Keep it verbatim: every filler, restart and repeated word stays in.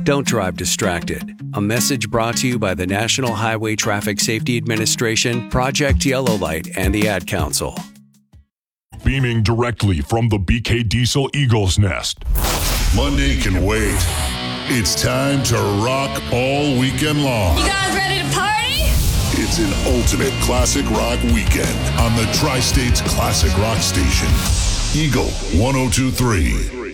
Don't drive distracted. A message brought to you by the National Highway Traffic Safety Administration, Project Yellow Light, and the Ad Council. Beaming directly from the B K Diesel Eagle's Nest. Monday can wait. It's time to rock all weekend long. You guys ready to party? It's an ultimate classic rock weekend on the Tri-States Classic Rock Station. Eagle one oh two three.